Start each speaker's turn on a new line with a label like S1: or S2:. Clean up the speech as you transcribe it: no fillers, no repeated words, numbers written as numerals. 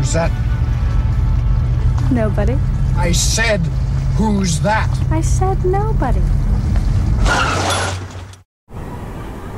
S1: Who's that?
S2: Nobody.
S1: I said, who's that?
S2: I said nobody.